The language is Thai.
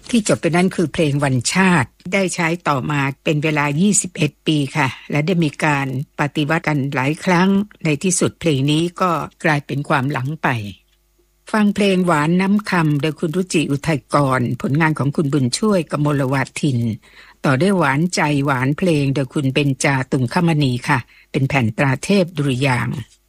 ที่จบไปนั้นคือเพลงวันชาติได้ใช้ต่อมาเป็นเวลา21ปีค่ะและได้มีการปฏิวัติกันหลายครั้งในที่สุดเพลงนี้ก็กลายเป็นความหลังไปฟังเพลงหวานน้ำคำโดยคุณรุจิอุทัยกรผลงานของคุณบุญช่วยกมลวาทินต่อด้วยหวานใจหวานเพลงโดยคุณเบญจาตุงคมณีค่ะเป็นแผ่นตราเทพดุริยางค์